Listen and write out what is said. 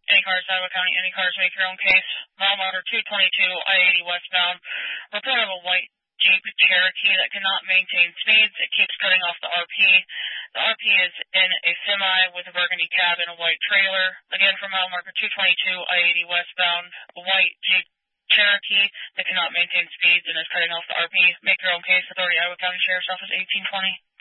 Any cars, Iowa County, any cars, make your own case. Mile marker 222, I-80 westbound. Report of a white Jeep Cherokee that cannot maintain speeds. It keeps cutting off the RP. The RP is in a semi with a burgundy cab and a white trailer. Again, from mile marker 222, I-80 westbound. A white Jeep Cherokee that cannot maintain speeds and is cutting off the RP. Make your own case. Authority, Iowa County Sheriff's Office, 1820.